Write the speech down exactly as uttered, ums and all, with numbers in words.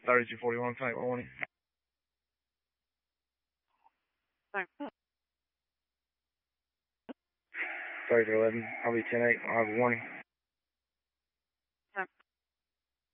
thirty-two forty-one, type warning. thirty-two eleven, I'll be ten eight, I'll have a warning.